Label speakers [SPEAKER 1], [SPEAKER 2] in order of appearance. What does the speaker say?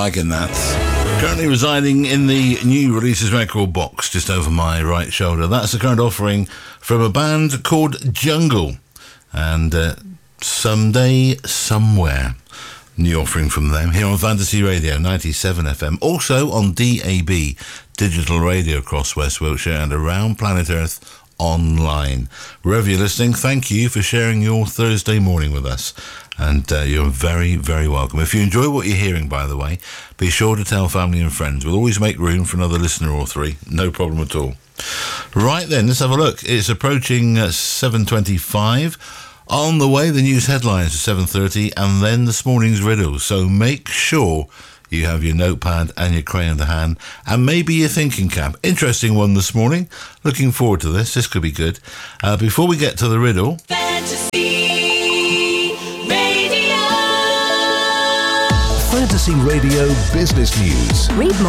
[SPEAKER 1] liking that. Currently residing in the new releases record box just over my right shoulder. That's the current offering from a band called Jungle. And Someday, Somewhere. New offering from them here on Fantasy Radio 97 FM. Also on DAB, digital radio across West Wiltshire and around planet Earth online. Wherever you're listening, thank you for sharing your Thursday morning with us. And you're very, very welcome. If you enjoy what you're hearing, by the way, be sure to tell family and friends. We'll always make room for another listener or three. No problem at all. Right then, let's have a look. It's approaching 7:25. On the way, the news headlines at 7:30, and then this morning's riddles. So make sure you have your notepad and your crayon to hand, and maybe your thinking cap. Interesting one this morning. Looking forward to this. This could be good. Before we get to the riddle...
[SPEAKER 2] Fantasy Radio Business News.
[SPEAKER 3] Read more